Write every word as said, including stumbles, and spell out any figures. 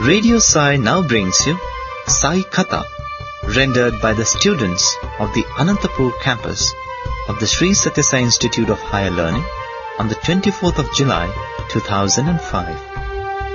Radio Sai now brings you Sai Katha, rendered by the students of the Anantapur campus of the Sri Sathya Sai Institute of Higher Learning on the twenty-fourth of July two thousand five.